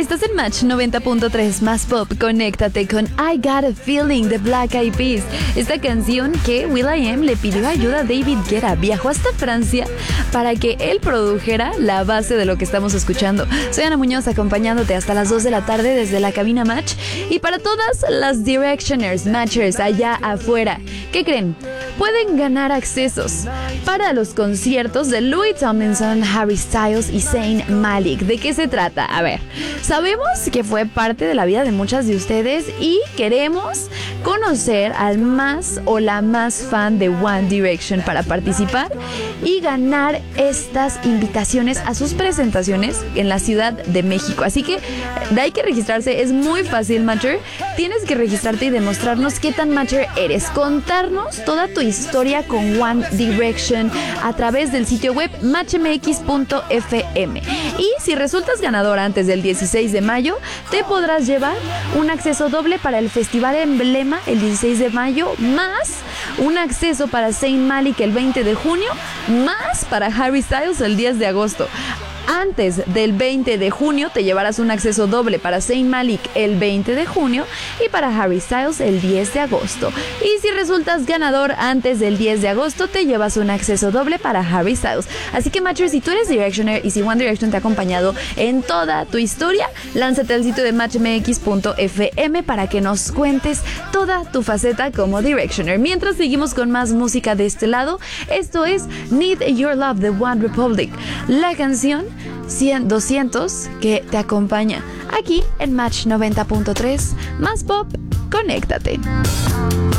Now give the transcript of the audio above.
Estás en Match 90.3 más pop. Conéctate con I Got a Feeling de Black Eyed Peas. Esta canción que will.i.am le pidió ayuda a David Guetta. Viajó hasta Francia para que él produjera la base de lo que estamos escuchando. Soy Ana Muñoz, acompañándote hasta las 2 de la tarde desde la cabina Match. Y para todas las Directioners, Matchers allá afuera, ¿qué creen? Pueden ganar accesos para los conciertos de Louis Tomlinson, Harry Styles y Zayn Malik. ¿De qué se trata? A ver, sabemos que fue parte de la vida de muchas de ustedes y queremos conocer al más o la más fan de One Direction para participar y ganar estas invitaciones a sus presentaciones en la Ciudad de México. Así que hay que registrarse, es muy fácil, Matcher. Tienes que registrarte y demostrarnos qué tan Matcher eres, contarnos toda tu historia con One Direction a través del sitio web matchmx.fm. Y si resultas ganador antes del 16 de mayo, te podrás llevar un acceso doble para el Festival Emblema el 16 de mayo, más un acceso para Zayn Malik el 20 de junio, más para Harry Styles el 10 de agosto. Antes del 20 de junio te llevarás un acceso doble para Zayn Malik el 20 de junio y para Harry Styles el 10 de agosto. Y si resultas ganador antes del 10 de agosto, te llevas un acceso doble para Harry Styles. Así que, Matcher, si tú eres Directioner y si One Direction te ha acompañado en toda tu historia, lánzate al sitio de matchmx.fm para que nos cuentes toda tu faceta como Directioner. Mientras seguimos con más música de este lado, esto es Need Your Love de One Republic, la canción 200 que te acompaña aquí en Match 90.3 más pop. Conéctate.